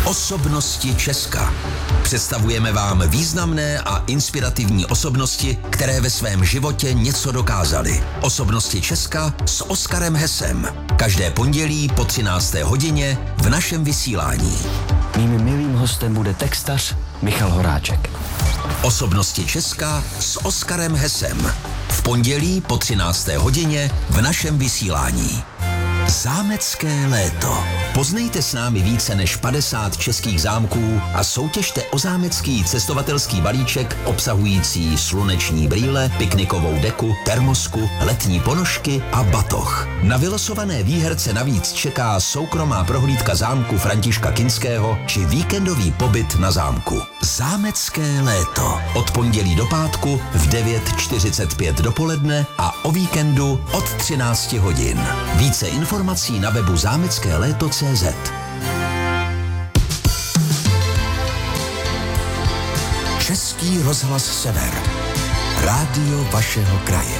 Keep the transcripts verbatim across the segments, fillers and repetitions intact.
Osobnosti Česka. Představujeme vám významné a inspirativní osobnosti, které ve svém životě něco dokázaly. Osobnosti Česka s Oskarem Hesem. Každé pondělí po třinácté hodině v našem vysílání. Mým milým hostem bude textař Michal Horáček. Osobnosti Česka s Oskarem Hesem. V pondělí po třinácté hodině v našem vysílání. Zámecké léto. Poznejte s námi více než padesát českých zámků a soutěžte o zámecký cestovatelský balíček obsahující sluneční brýle, piknikovou deku, termosku, letní ponožky a batoh. Na vylosované výherce navíc čeká soukromá prohlídka zámku Františka Kinského či víkendový pobyt na zámku. Zámecké léto. Od pondělí do pátku v devět čtyřicet pět dopoledne a o víkendu od třinácti hodin. Více informací na webu zámecké léto tečka cé zet. Český rozhlas Sever. Rádio vašeho kraje.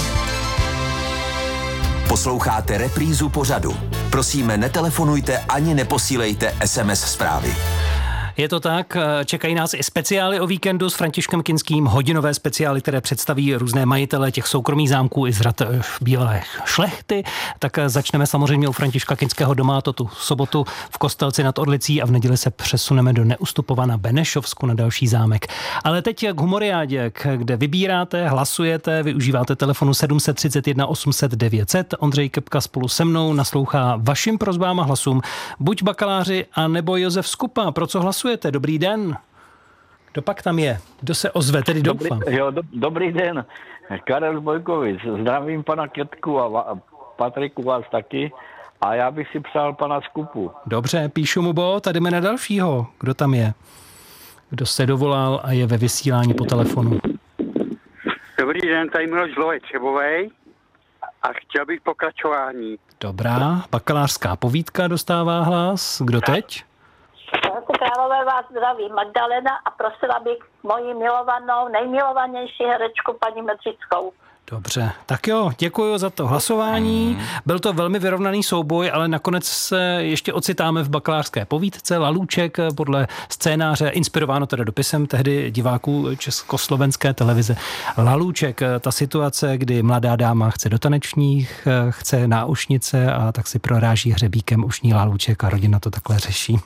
Posloucháte reprízu pořadu. Prosíme, netelefonujte ani neposílejte es em es zprávy. Je to tak, čekají nás i speciály o víkendu s Františkem Kinským, hodinové speciály, které představí různé majitele těch soukromých zámků i z řad bývalé šlechty. Tak začneme samozřejmě u Františka Kinského doma, to tu sobotu v Kostelci nad Orlicí a v neděli se přesuneme do Neustupova na Benešovsku na další zámek. Ale teď k humoriádě, kde vybíráte, hlasujete, využíváte telefonu sedm set třicet jedna osm set devět set. Ondřej Kepka spolu se mnou naslouchá vašim prosbám a hlasům. Buď bakaláři, a nebo Josef Skupa. Pro co hlasujete? Dobrý den. Kdo pak tam je? Kdo se ozve? Tedy doufám. Dobrý, jo, do, dobrý den. Karel Bojkovic. Zdravím pana Ketku a, a Patriku vás taky. A já bych si přál pana Skupu. Dobře, píšu mu bod a jdeme na dalšího. Kdo tam je? Kdo se dovolal a je ve vysílání po telefonu? Dobrý den, tady Miloš Zlové Třebovej a chtěl bych pokračování. Dobrá, bakalářská povídka dostává hlas. Kdo teď? Jako Králové vás zdraví Magdalena a prosila bych moji milovanou, nejmilovanější herečku paní Medřickou. Dobře, tak jo, děkuji za to hlasování. Byl to velmi vyrovnaný souboj, ale nakonec se ještě ocitáme v bakalářské povídce Lalůček podle scénáře, inspirováno teda dopisem tehdy diváků československé televize. Lalůček, ta situace, kdy mladá dáma chce do tanečních, chce náušnice a tak si proráží hřebíkem ušní Lalůček a rodina to takhle řeší.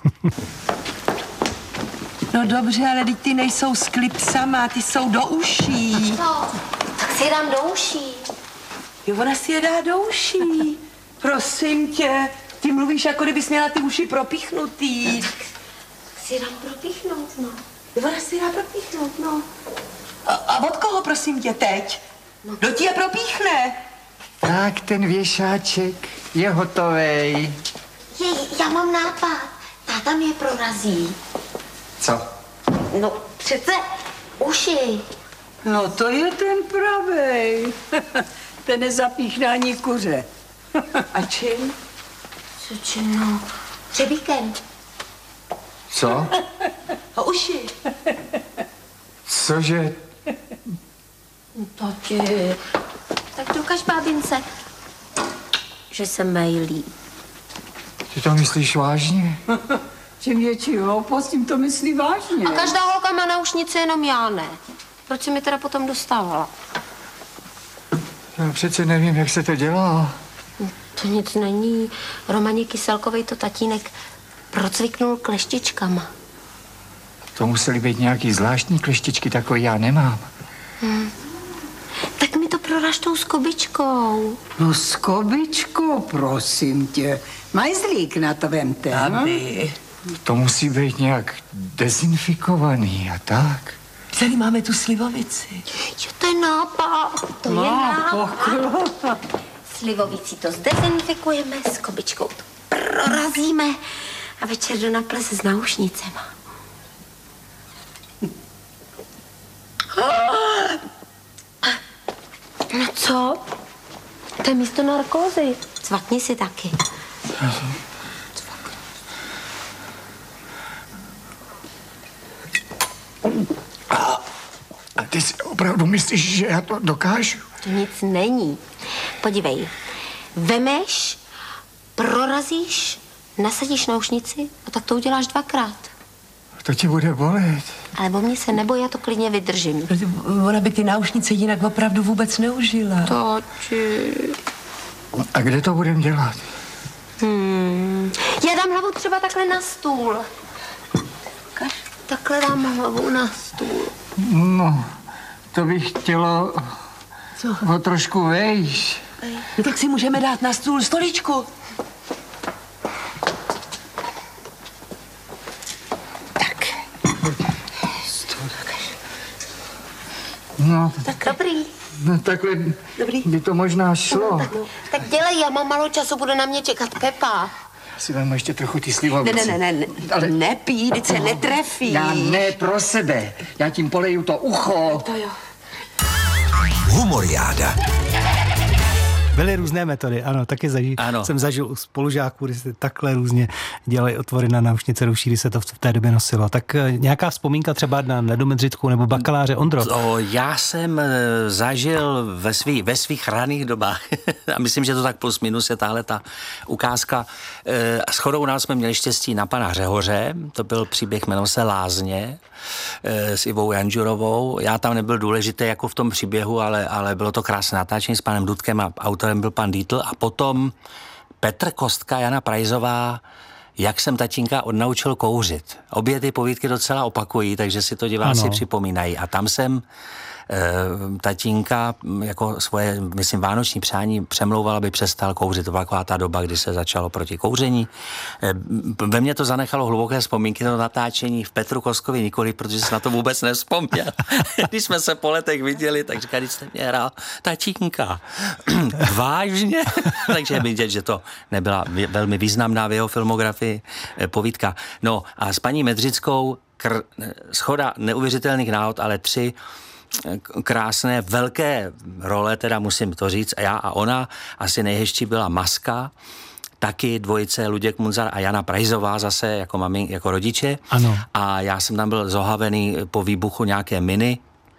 No dobře, ale teď ty nejsou s klipsama, ty jsou do uší. No, tak si je dám do uší. Jo, ona si je dá do uší. Prosím tě, ty mluvíš, jako kdybys měla ty uši propíchnutý. Tak si je dám propíchnout, no. Jo, ona si je dá propíchnout, no. A, a od koho, prosím tě, teď? No. Kdo ti je propíchne? Tak, ten věšáček je hotovej. Jej, já mám nápad. Táta mě prorazí. Co? No, přece uši. No, to je ten pravej. Ten nezapíchná kuře. A čím? Co čím, no? Hřebíkem. Co? A uši. Cože? Tati, tak dokaž bábince, že se mejlí. Ty to myslíš vážně? Čím větší hloupost, tím to myslí vážně. A každá holka má náušnice, jenom já ne. Proč jsi mi teda potom dostávala? Já přece nevím, jak se to dělá. To nic není. Romaně Kyselkovej to tatínek procviknul kleštičkama. To musely být nějaký zvláštní kleštičky, takový já nemám. Hmm. Tak mi to proraž tou skobičkou. No skobičku, prosím tě. Majzlík na to vemte. Aby. To musí být nějak dezinfikovaný a tak. Tady máme tu slivovici. Jo, to je nápad. To no, je nápad. Pokro. Slivovici to zdezinfikujeme, skobičkou to prorazíme a večer jdu na ples s náušnicema. No co? To je místo narkózy. Cvakni si taky. A, a ty si opravdu myslíš, že já to dokážu? To nic není. Podívej, vemeš, prorazíš nasadíš náušnici, no tak to uděláš dvakrát. To ti bude bolet. Ale o mě se neboj, já to klidně vydržím. Ona by ty náušnice jinak opravdu vůbec neužila. Toči. A kde to budeme dělat? Hmm. Já dám hlavu třeba takhle na stůl. Ukaž. Takhle dám hlavu na stůl. No, to bych chtělo Co? o trošku vejš. No tak si můžeme dát na stůl stoličku. Tak. No, Tak dobrý. no takhle Dobrý. by to možná šlo. Tak, tak dělej, já mám málo času, bude na mě čekat Pepa. Já si vezmu ještě trochu ty Ne, slivovice. ne, ne, ne, Ale- nepí, teď se netrefí. Já ne pro sebe. Já tím poleju to ucho. To jo. Humoriáda. Byly různé metody, ano, taky zaži- Ano. jsem zažil u spolužáků, kdy se takhle různě dělají otvory na náušnice ruší, když se to v té době nosilo. Tak eh, nějaká vzpomínka třeba na Nedu Medřickou nebo bakaláře Ondro? To já jsem e, zažil ve, svý, ve svých raných dobách a myslím, že to tak plus minus je tahle ta ukázka. E, shodou nás jsme měli štěstí na pana Řehoře, to byl příběh, jmenoval se Lázně e, s Ivou Janžurovou. Já tam nebyl důležitý jako v tom příběhu, ale, ale bylo to krásné natáčení s panem Dudkem a autorem byl pan Dietl a potom Petr Kostka, Jana Prajzová, Jak jsem tatínka odnaučil kouřit. Obě ty povídky docela opakují, takže si to diváci ano. připomínají. A tam jsem tatínka jako svoje, myslím, vánoční přání přemlouval, aby přestal kouřit. To byla taková ta doba, kdy se začalo proti kouření. Ve mně to zanechalo hluboké vzpomínky do natáčení, v Petru Koskovi nikoli, protože jsem na to vůbec nevzpomněl. Když jsme se po letech viděli, tak říkali, když jste mě hrál tatínka. Vážně? Takže vidět, že to nebyla velmi významná v jeho filmografii povídka. No a s paní Medřickou kr- schoda neuvěřitelných náhod, ale tři krásné, velké role, teda musím to říct, a já a ona, asi nejhezčí byla Maska, taky dvojice Luděk Munzar a Jana Prajzová zase jako mami, jako rodiče. Ano. A já jsem tam byl zohavený po výbuchu nějaké miny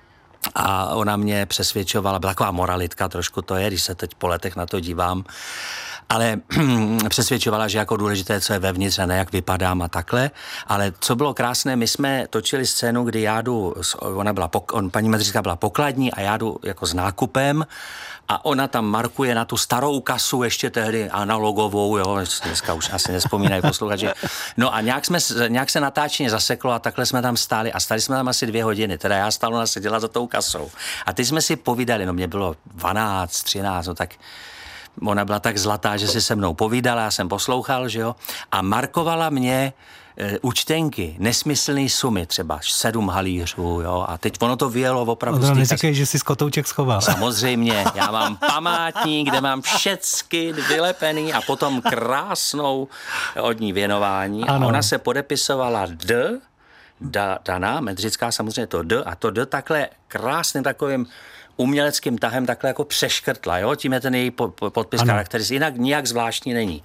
a ona mě přesvědčovala, byla taková moralitka, trošku to je, když se teď po letech na to dívám, ale přesvědčovala, že jako důležité, co je vevnitř a ne jak vypadám a takhle. Ale co bylo krásné, my jsme točili scénu, kdy já jdu, ona byla, on, paní Medřická byla pokladní a já jdu jako s nákupem a ona tam markuje na tu starou kasu, ještě tehdy analogovou, jo, dneska už asi nespomínají posluchači. No a nějak, jsme, nějak se natáčeně zaseklo a takhle jsme tam stáli a stáli jsme tam asi dvě hodiny, teda já stále ona seděla za tou kasou. A teď jsme si povídali, no mě bylo dvanáct, třináct, no tak ona byla tak zlatá, že si se mnou povídala, já jsem poslouchal, že jo, a markovala mě e, účtenky, nesmyslný sumy, třeba sedm halířů, jo, a teď ono to vyjelo opravdu. No, neříkej, že jsi z kotouček schoval. Samozřejmě, já mám památník, kde mám všecky vylepený a potom krásnou od ní věnování. Ano. A ona se podepisovala D, da, Dana, Medřická samozřejmě to D, a to D takhle krásným takovým uměleckým tahem takhle jako přeškrtla, jo? Tím je ten její podpis charakteristický, jinak nijak zvláštní není.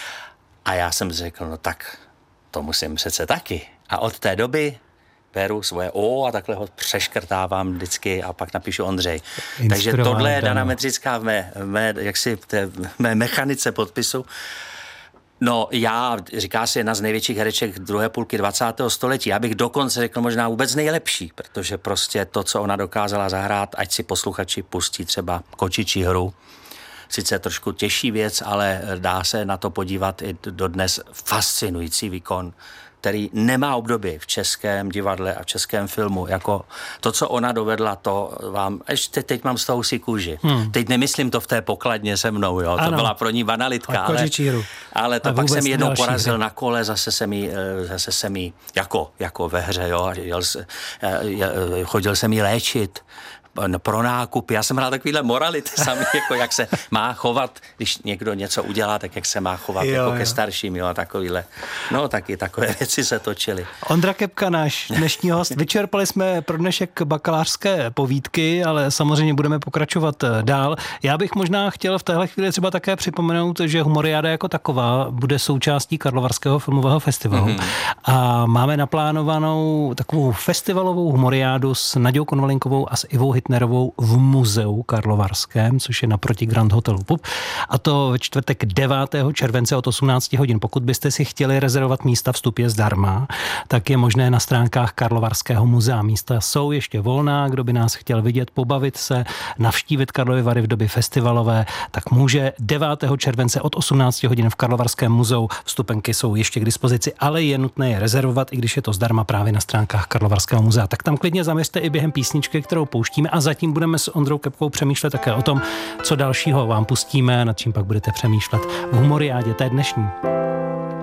A já jsem řekl, no tak to musím přece taky. A od té doby beru svoje O a takhle ho přeškrtávám vždycky a pak napíšu Ondřej. Takže tohle je Dana Medřická v mé, v mé, jaksi, v té, v mé mechanice podpisu. No já, říká se, jedna z největších hereček druhé půlky dvacátého století. Já bych dokonce řekl možná vůbec nejlepší, protože prostě to, co ona dokázala zahrát, ať si posluchači pustí třeba Kočičí hru. Sice trošku těžší věc, ale dá se na to podívat i dodnes. Fascinující výkon, který nemá obdoby v českém divadle a v českém filmu. Jako to, co ona dovedla, to vám... Ještě teď mám z toho si kůži. Hmm. Teď nemyslím to v té pokladně se mnou, jo. To byla pro ní banalitka, ale, ale to pak jsem jednou porazil hře. Na kole, zase jsem jí, zase jsem jí jako, jako ve hře, jo. Jel, chodil jsem jí léčit pro nákup. Já jsem hrál takovýhle morality sami, jako jak se má chovat, když někdo něco udělá, tak jak se má chovat jo, jako jo. ke starším, jo, a takovýhle. No, taky takové věci se točily. Ondra Kepka, náš dnešní host. Vyčerpali jsme pro dnešek bakalářské povídky, ale samozřejmě budeme pokračovat dál. Já bych možná chtěl v téhle chvíli třeba také připomenout, že Humoriáda jako taková bude součástí Karlovarského filmového festivalu. Mm-hmm. A máme naplánovanou takovou festivalovou Humoriádu s Naďou Konvalinkovou a s Ivou Hytlovou Wittnerovou v muzeu karlovarském, což je naproti Grand Hotelu Pub. A to ve čtvrtek devátého července od osmnáct hodin. Pokud byste si chtěli rezervovat místa, vstup je zdarma, tak je možné na stránkách Karlovarského muzea. Místa jsou ještě volná, kdo by nás chtěl vidět, pobavit se, navštívit Karlovy Vary v době festivalové, tak může devátého července od osmnáct hodin v Karlovarském muzeu. Vstupenky jsou ještě k dispozici, ale je nutné je rezervovat, i když je to zdarma právě na stránkách Karlovarského muzea. Tak tam klidně zaměřte i během písničky, kterou pouštíme, a zatím budeme s Ondrou Kepkou přemýšlet také o tom, co dalšího vám pustíme, nad čím pak budete přemýšlet v Humoriádě té dnešní.